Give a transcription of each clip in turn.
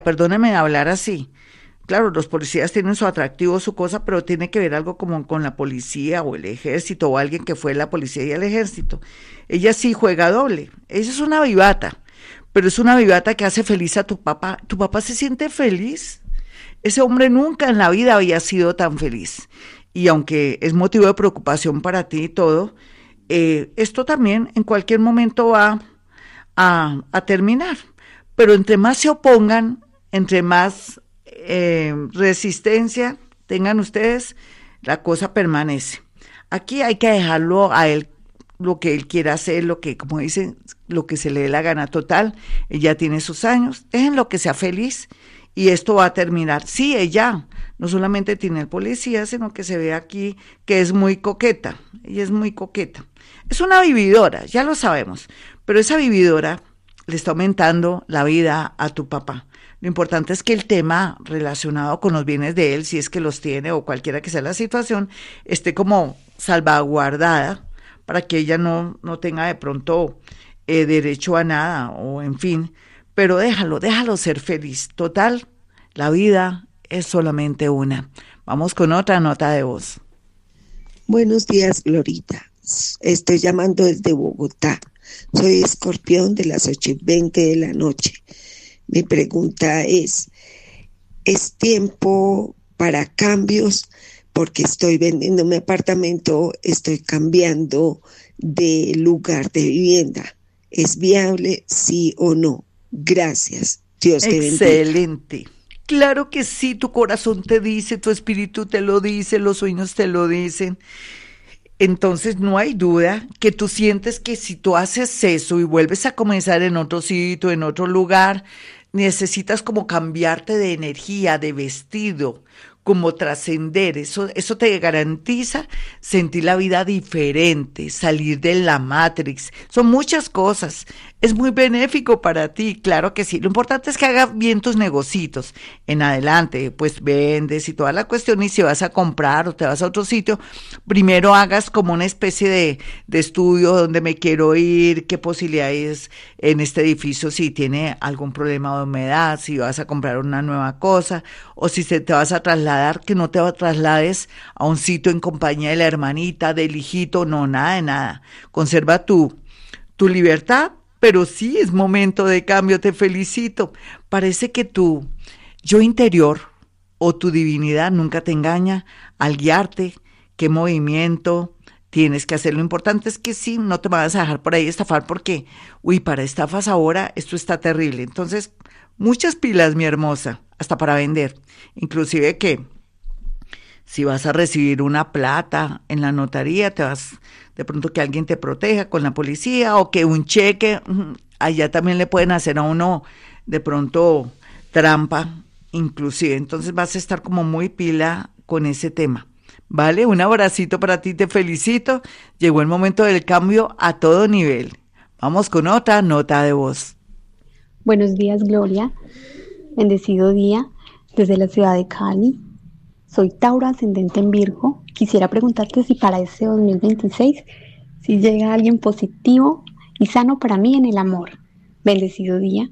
perdóneme hablar así. Claro, los policías tienen su atractivo, su cosa, pero tiene que ver algo como con la policía o el ejército o alguien que fue la policía y el ejército. Ella sí juega doble. Ella es una vivata, pero es una vivata que hace feliz a tu papá. ¿Tu papá se siente feliz? Ese hombre nunca en la vida había sido tan feliz. Y aunque es motivo de preocupación para ti y todo, esto también en cualquier momento va a terminar. Pero entre más se opongan, entre más resistencia tengan ustedes, la cosa permanece. Aquí hay que dejarlo a él, lo que él quiera hacer, lo que, como dicen, lo que se le dé la gana total. Ella tiene sus años, déjenlo que sea feliz y esto va a terminar. Sí, ella no solamente tiene el policía, sino que se ve aquí que es muy coqueta. Ella es muy coqueta. Es una vividora, ya lo sabemos, pero esa vividora le está aumentando la vida a tu papá. Lo importante es que el tema relacionado con los bienes de él, si es que los tiene o cualquiera que sea la situación, esté como salvaguardada para que ella no tenga de pronto derecho a nada o en fin, pero déjalo ser feliz. Total, la vida es solamente una. Vamos con otra nota de voz. Buenos días, Glorita. Estoy llamando desde Bogotá. Soy Escorpión de las 8:20 de la noche. Mi pregunta ¿es tiempo para cambios? Porque estoy vendiendo mi apartamento, estoy cambiando de lugar de vivienda. ¿Es viable, sí o no? Gracias. Dios te bendiga. Excelente. Claro que sí, tu corazón te dice, tu espíritu te lo dice, los sueños te lo dicen. Entonces no hay duda que tú sientes que si tú haces eso y vuelves a comenzar en otro sitio, en otro lugar, necesitas como cambiarte de energía, de vestido, como trascender. Eso te garantiza sentir la vida diferente, salir de la Matrix. Son muchas cosas. Es muy benéfico para ti, claro que sí. Lo importante es que hagas bien tus negocitos. En adelante, pues vendes y toda la cuestión. Y si vas a comprar o te vas a otro sitio, primero hagas como una especie de estudio donde me quiero ir, qué posibilidades en este edificio, si tiene algún problema de humedad, si vas a comprar una nueva cosa, o si te vas a trasladar, que no te traslades a un sitio en compañía de la hermanita, del hijito, no, nada de nada. Conserva tu libertad, pero sí es momento de cambio, te felicito. Parece que tu yo interior o tu divinidad nunca te engaña al guiarte, qué movimiento tienes que hacer. Lo importante es que sí, no te vas a dejar por ahí estafar porque, para estafas ahora esto está terrible. Entonces, muchas pilas, mi hermosa, hasta para vender. Inclusive que si vas a recibir una plata en la notaría, de pronto que alguien te proteja con la policía o que un cheque, allá también le pueden hacer a uno de pronto trampa, inclusive. Entonces vas a estar como muy pila con ese tema. Vale, un abracito para ti, te felicito. Llegó el momento del cambio a todo nivel. Vamos con otra nota de voz. Buenos días, Gloria. Bendecido día desde la ciudad de Cali. Soy Tauro ascendente en Virgo. Quisiera preguntarte si para este 2026, si llega alguien positivo y sano para mí en el amor. Bendecido día.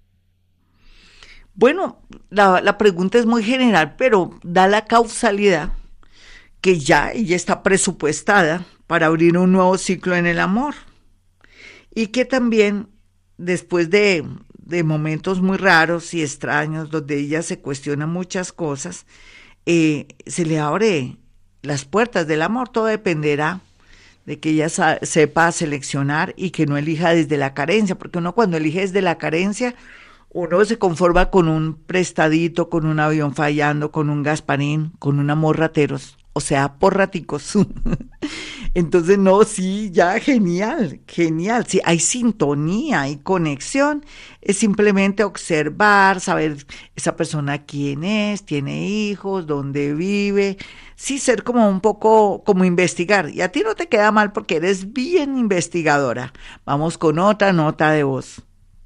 Bueno, la pregunta es muy general, pero da la causalidad que ya ella está presupuestada para abrir un nuevo ciclo en el amor. Y que también, después de momentos muy raros y extraños, donde ella se cuestiona muchas cosas, se le abre las puertas del amor. Todo dependerá de que ella sepa seleccionar y que no elija desde la carencia, porque uno cuando elige desde la carencia, uno se conforma con un prestadito, con un avión fallando, con un Gasparín, con un amor rateros, o sea, por raticos. Entonces, no, sí, ya, genial, genial. Sí, hay sintonía, hay conexión. Es simplemente observar, saber esa persona quién es, tiene hijos, dónde vive. Sí, ser como un poco, como investigar. Y a ti no te queda mal porque eres bien investigadora. Vamos con otra nota de voz.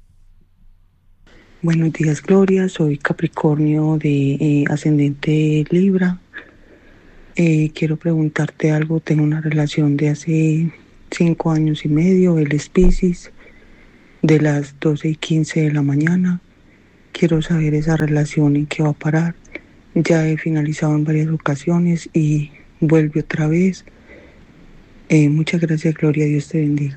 Buenos días, Gloria. Soy Capricornio de ascendente Libra. Quiero preguntarte algo. Tengo una relación de hace 5 años y medio. Él es Piscis, de las 12:15 de la mañana. quiero saber esa relación en qué va a parar. Ya he finalizado en varias ocasiones y vuelve otra vez. Muchas gracias, Gloria, Dios te bendiga.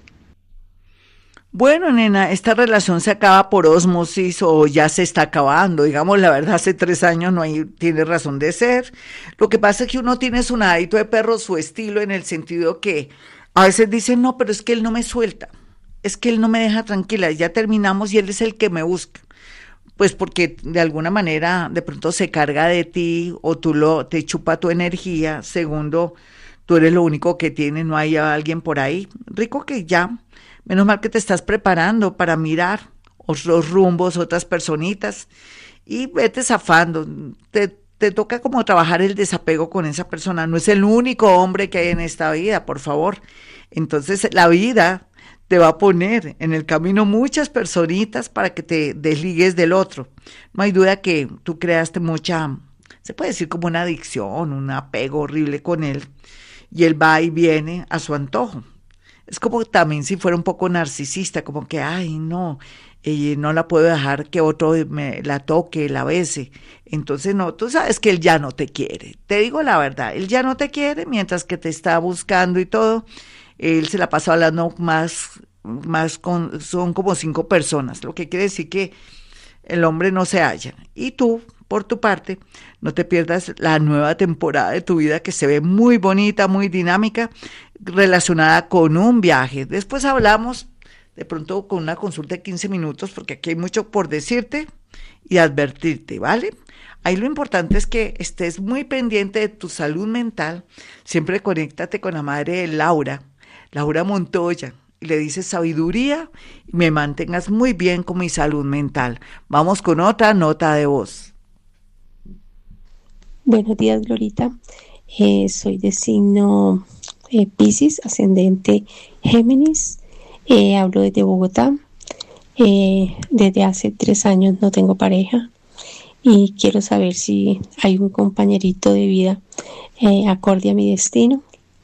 Bueno, nena, esta relación se acaba por ósmosis o ya se está acabando. Digamos, la verdad, hace 3 años no hay, tiene razón de ser. Lo que pasa es que uno tiene su nadito de perro, su estilo, en el sentido que a veces dicen, no, pero es que él no me suelta, es que él no me deja tranquila, ya terminamos y él es el que me busca. Pues porque de alguna manera de pronto se carga de ti o te chupa tu energía. Segundo, tú eres lo único que tiene, no hay alguien por ahí. Rico que ya, menos mal que te estás preparando para mirar otros rumbos, otras personitas y vete zafando. Te toca como trabajar el desapego con esa persona. No es el único hombre que hay en esta vida, por favor. Entonces la vida te va a poner en el camino muchas personitas para que te desligues del otro. No hay duda que tú creaste mucha, se puede decir como una adicción, un apego horrible con él, y él va y viene a su antojo. Es como también si fuera un poco narcisista, como que, ay, no, no la puedo dejar que otro la toque, la bese. Entonces, no, tú sabes que él ya no te quiere. Te digo la verdad, él ya no te quiere mientras que te está buscando y todo. Él se la pasa hablando son como 5 personas, lo que quiere decir que el hombre no se halla. Y tú, por tu parte, no te pierdas la nueva temporada de tu vida que se ve muy bonita, muy dinámica, relacionada con un viaje. Después hablamos de pronto con una consulta de 15 minutos, porque aquí hay mucho por decirte y advertirte, ¿vale? Ahí lo importante es que estés muy pendiente de tu salud mental. Siempre conéctate con la madre de Laura Montoya, y le dices sabiduría y me mantengas muy bien con mi salud mental. Vamos con otra nota de voz. Buenos días, Glorita. Soy de signo Piscis, ascendente Géminis. Hablo desde Bogotá. Desde hace 3 años no tengo pareja y quiero saber si hay un compañerito de vida acorde a mi destino.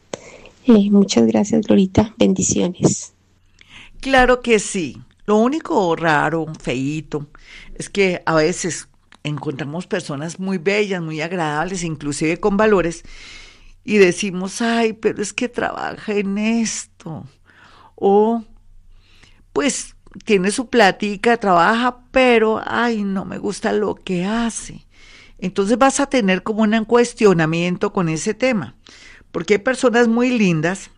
Muchas gracias, Glorita. Bendiciones. Claro que sí. Lo único raro, feíto, es que a veces encontramos personas muy bellas, muy agradables, inclusive con valores, y decimos, ay, pero es que trabaja en esto. O, pues, tiene su platica, trabaja, pero, ay, no me gusta lo que hace. Entonces vas a tener como un cuestionamiento con ese tema. Porque hay personas muy lindas,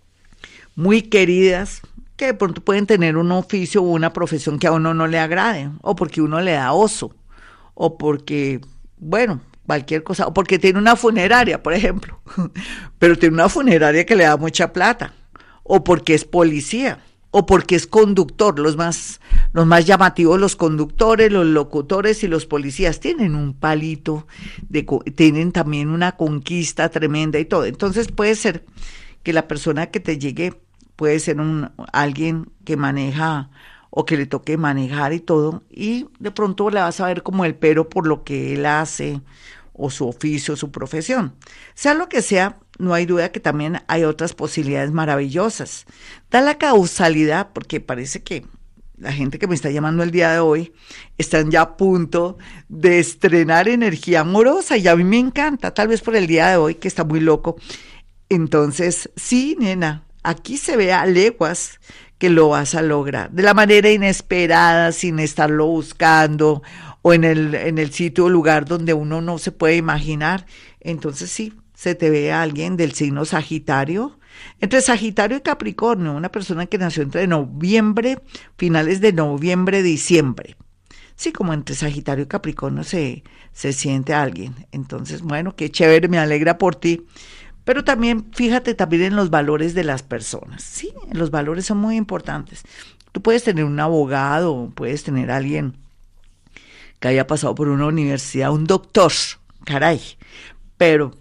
muy queridas, que de pronto pueden tener un oficio o una profesión que a uno no le agrade, o porque uno le da oso, o porque, bueno, cualquier cosa, o porque tiene una funeraria, por ejemplo, pero tiene una funeraria que le da mucha plata, o porque es policía, o porque es conductor. Los más llamativos, los conductores, los locutores y los policías tienen un palito, tienen también una conquista tremenda y todo. Entonces puede ser que la persona que te llegue puede ser alguien que maneja o que le toque manejar y todo, y de pronto le vas a ver como el pero por lo que él hace o su oficio, su profesión. Sea lo que sea, no hay duda que también hay otras posibilidades maravillosas. Da la causalidad, porque parece que la gente que me está llamando el día de hoy están ya a punto de estrenar energía amorosa y a mí me encanta, tal vez por el día de hoy que está muy loco. Entonces, sí, nena, aquí se ve a leguas que lo vas a lograr, de la manera inesperada, sin estarlo buscando, o en el sitio o lugar donde uno no se puede imaginar. Entonces sí, se te ve a alguien del signo Sagitario, entre Sagitario y Capricornio, una persona que nació entre noviembre, finales de noviembre, diciembre. Sí, como entre Sagitario y Capricornio se siente alguien. Entonces, bueno, qué chévere, me alegra por ti. Pero también, fíjate también en los valores de las personas. Sí, los valores son muy importantes. Tú puedes tener un abogado, puedes tener a alguien que haya pasado por una universidad, un doctor, caray. Pero,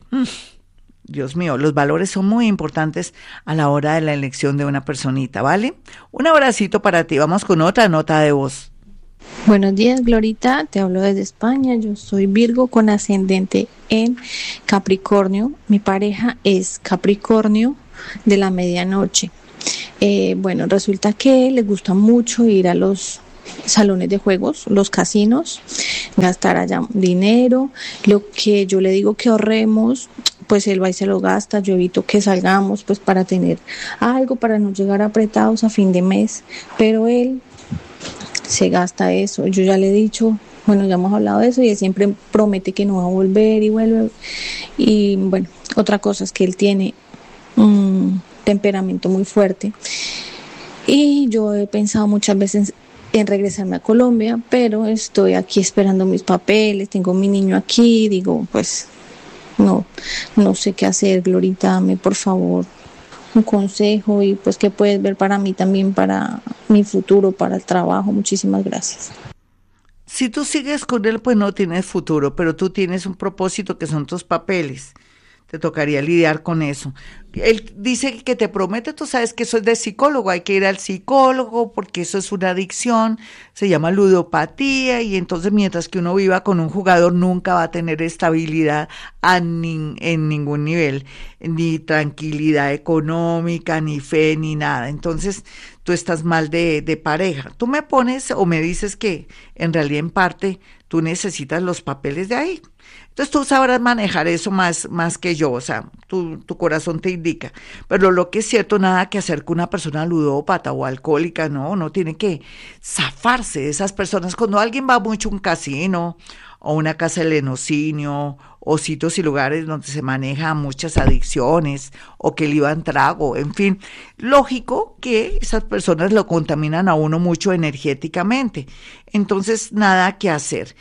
Dios mío, los valores son muy importantes a la hora de la elección de una personita, ¿vale? Un abracito para ti. Vamos con otra nota de voz. Buenos días, Glorita, te hablo desde España. Yo soy Virgo con ascendente en Capricornio. Mi pareja es Capricornio de la medianoche. Bueno, resulta que le gusta mucho ir a los salones de juegos, los casinos, gastar allá dinero, lo que yo le digo que ahorremos, pues él va y se lo gasta, yo evito que salgamos pues para tener algo, para no llegar apretados a fin de mes, pero él se gasta eso. Yo ya le he dicho, bueno, ya hemos hablado de eso y él siempre promete que no va a volver y vuelve. Y bueno, otra cosa es que él tiene un temperamento muy fuerte y yo he pensado muchas veces en regresarme a Colombia, pero estoy aquí esperando mis papeles, tengo mi niño aquí, digo, pues no sé qué hacer. Glorita, dame por favor un consejo y pues qué puedes ver para mí también, para mi futuro, para el trabajo. Muchísimas gracias. Si tú sigues con él, pues no tienes futuro, pero tú tienes un propósito que son tus papeles. Te tocaría lidiar con eso. Él dice que te promete, tú sabes que eso es de psicólogo, hay que ir al psicólogo porque eso es una adicción, se llama ludopatía y entonces mientras que uno viva con un jugador nunca va a tener estabilidad en ningún nivel, ni tranquilidad económica, ni fe, ni nada. Entonces tú estás mal de pareja. Tú me pones o me dices que en realidad en parte tú necesitas los papeles de ahí. Entonces tú sabrás manejar eso más que yo, o sea, tu corazón te indica. Pero lo que es cierto, nada que hacer con una persona ludópata o alcohólica, no tiene que zafarse de esas personas. Cuando alguien va mucho a un casino o una casa de lenocinio o sitios y lugares donde se manejan muchas adicciones o que le iban trago, en fin, lógico que esas personas lo contaminan a uno mucho energéticamente. Entonces, nada que hacer.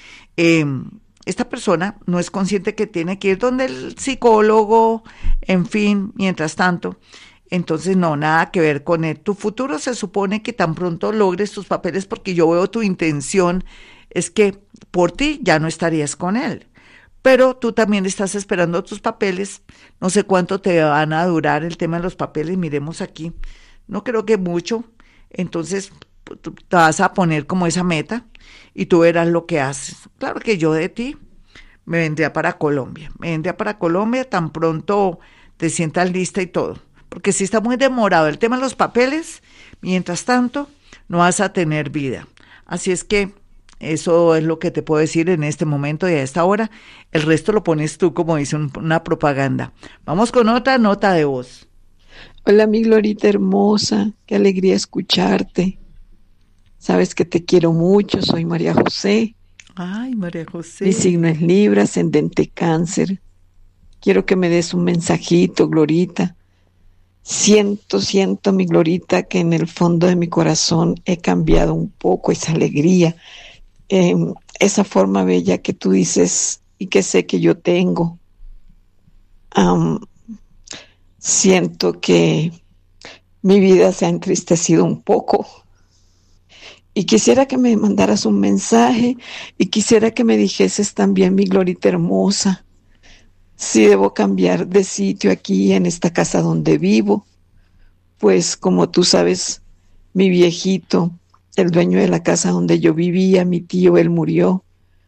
Esta persona no es consciente que tiene que ir donde el psicólogo, en fin, mientras tanto. Entonces, no, nada que ver con él. Tu futuro se supone que tan pronto logres tus papeles, porque yo veo tu intención, es que por ti ya no estarías con él. Pero tú también estás esperando tus papeles. No sé cuánto te van a durar el tema de los papeles, miremos aquí. No creo que mucho. Entonces, tú te vas a poner como esa meta y tú verás lo que haces. Claro que yo de ti me vendría para Colombia. Me vendría para Colombia tan pronto te sientas lista y todo. Porque si está muy demorado el tema de los papeles, mientras tanto no vas a tener vida. Así es que eso es lo que te puedo decir en este momento y a esta hora. El resto lo pones tú, como dice una propaganda. Vamos con otra nota de voz. Hola, mi Glorita hermosa. Qué alegría escucharte. Sabes que te quiero mucho. Soy María José. Ay, María José. Mi signo es Libra, ascendente Cáncer. Quiero que me des un mensajito, Glorita. Siento, mi Glorita, que en el fondo de mi corazón he cambiado un poco esa alegría, esa forma bella que tú dices y que sé que yo tengo. Siento que mi vida se ha entristecido un poco y quisiera que me mandaras un mensaje y quisiera que me dijeses también, mi Glorita hermosa, si debo cambiar de sitio aquí en esta casa donde vivo, pues como tú sabes, mi viejito, el dueño de la casa donde yo vivía, mi tío, él murió.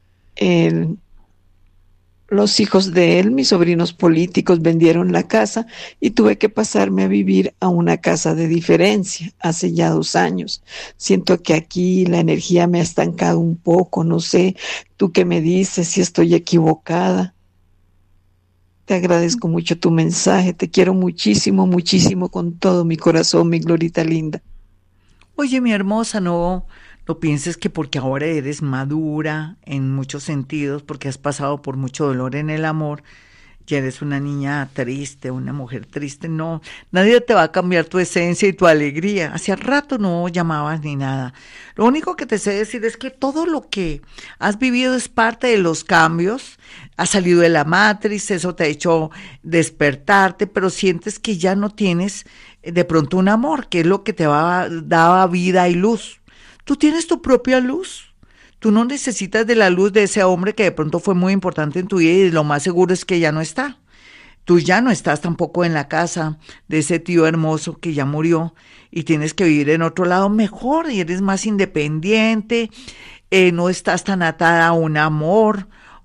Los hijos de él, mis sobrinos políticos, vendieron la casa y tuve que pasarme a vivir a una casa de diferencia hace ya 2 años. Siento que aquí la energía me ha estancado un poco, no sé, tú qué me dices, si estoy equivocada. Te agradezco mucho tu mensaje, te quiero muchísimo, muchísimo con todo mi corazón, mi Glorita linda. Oye, mi hermosa, no pienses que porque ahora eres madura en muchos sentidos, porque has pasado por mucho dolor en el amor, ya eres una niña triste, una mujer triste, no, nadie te va a cambiar tu esencia y tu alegría. Hace rato no llamabas ni nada. Lo único que te sé decir es que todo lo que has vivido es parte de los cambios, has salido de la matriz, eso te ha hecho despertarte, pero sientes que ya no tienes de pronto un amor, que es lo que te daba vida y luz. Tú tienes tu propia luz. Tú no necesitas de la luz de ese hombre que de pronto fue muy importante en tu vida y lo más seguro es que ya no está. Tú ya no estás tampoco en la casa de ese tío hermoso que ya murió y tienes que vivir en otro lado mejor y eres más independiente, no estás tan atada a un amor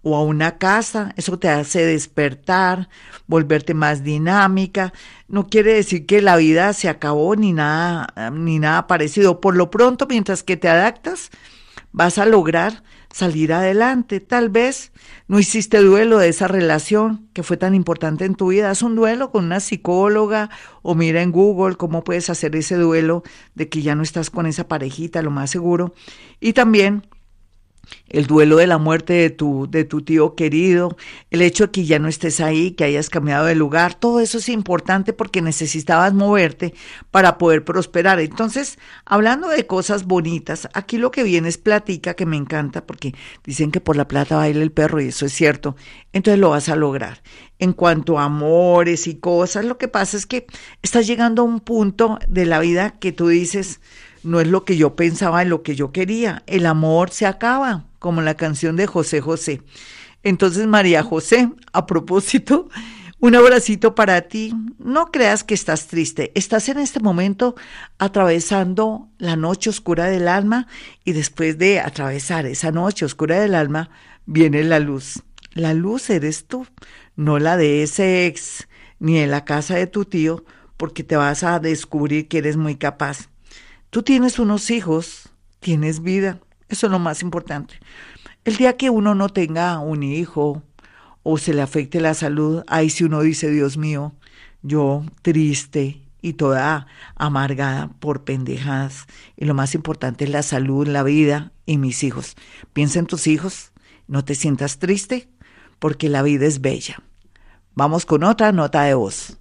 o a una casa, eso te hace despertar, volverte más dinámica. No quiere decir que la vida se acabó ni nada parecido. Por lo pronto, mientras que te adaptas, vas a lograr salir adelante. Tal vez no hiciste duelo de esa relación que fue tan importante en tu vida. Haz un duelo con una psicóloga o mira en Google cómo puedes hacer ese duelo de que ya no estás con esa parejita, lo más seguro. Y también el duelo de la muerte de tu tío querido, el hecho de que ya no estés ahí, que hayas cambiado de lugar, todo eso es importante porque necesitabas moverte para poder prosperar. Entonces, hablando de cosas bonitas, aquí lo que viene es plática, que me encanta porque dicen que por la plata baila el perro y eso es cierto, entonces lo vas a lograr. En cuanto a amores y cosas, lo que pasa es que estás llegando a un punto de la vida que tú dices, no es lo que yo pensaba, es lo que yo quería. El amor se acaba, como la canción de José José. Entonces, María José, a propósito, un abracito para ti. No creas que estás triste. Estás en este momento atravesando la noche oscura del alma y después de atravesar esa noche oscura del alma, viene la luz. La luz eres tú, no la de ese ex ni de la casa de tu tío, porque te vas a descubrir que eres muy capaz. Tú tienes unos hijos, tienes vida, eso es lo más importante. El día que uno no tenga un hijo o se le afecte la salud, ahí sí uno dice, Dios mío, yo triste y toda amargada por pendejadas. Y lo más importante es la salud, la vida y mis hijos. Piensa en tus hijos, no te sientas triste, porque la vida es bella. Vamos con otra nota de voz.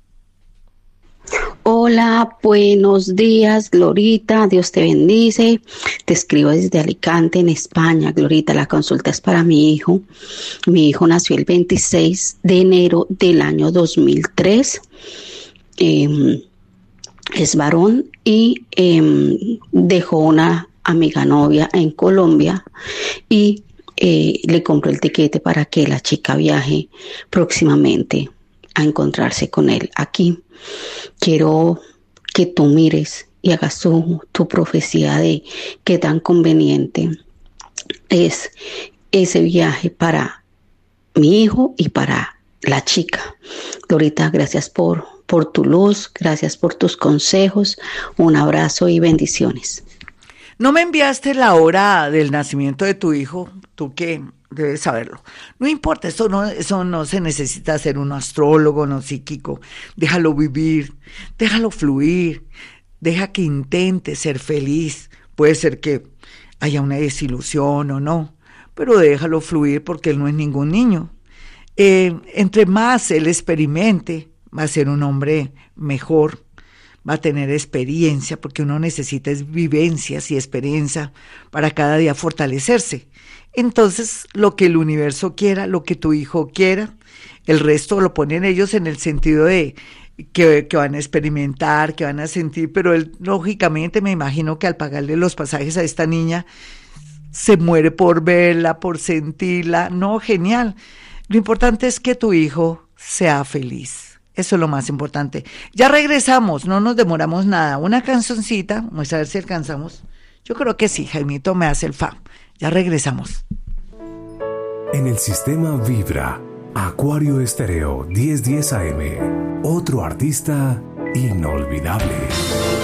Hola, buenos días, Glorita, Dios te bendice. Te escribo desde Alicante, en España, Glorita. La consulta es para mi hijo. Mi hijo nació el 26 de enero del año 2003. Es varón y dejó una amiga novia en Colombia y le compró el tiquete para que la chica viaje próximamente a encontrarse con él aquí. Quiero que tú mires y hagas tu profecía de qué tan conveniente es ese viaje para mi hijo y para la chica. Dorita, gracias por tu luz, gracias por tus consejos, un abrazo y bendiciones. ¿No me enviaste la hora del nacimiento de tu hijo? Tú que debes saberlo. No importa, eso no se necesita ser un astrólogo, no psíquico. Déjalo vivir, déjalo fluir, deja que intente ser feliz. Puede ser que haya una desilusión o no, pero déjalo fluir porque él no es ningún niño. Entre más él experimente, va a ser un hombre mejor, va a tener experiencia, porque uno necesita vivencias y experiencia para cada día fortalecerse. Entonces, lo que el universo quiera, lo que tu hijo quiera, el resto lo ponen ellos en el sentido de que van a experimentar, que van a sentir, pero él, lógicamente, me imagino que al pagarle los pasajes a esta niña, se muere por verla, por sentirla. No, genial. Lo importante es que tu hijo sea feliz. Eso es lo más importante. Ya regresamos, no nos demoramos nada. Una cancioncita, vamos a ver si alcanzamos. Yo creo que sí, Jaimito me hace el fa. Ya regresamos. En el sistema Vibra, Acuario Estéreo 1010 AM. Otro artista inolvidable.